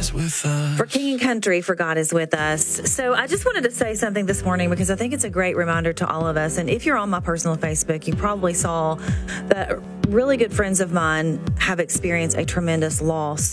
For King and Country, For God is With Us. So I just wanted to say something this morning because I think it's a great reminder to all of us. And if you're on my personal Facebook, you probably saw that really good friends of mine have experienced a tremendous loss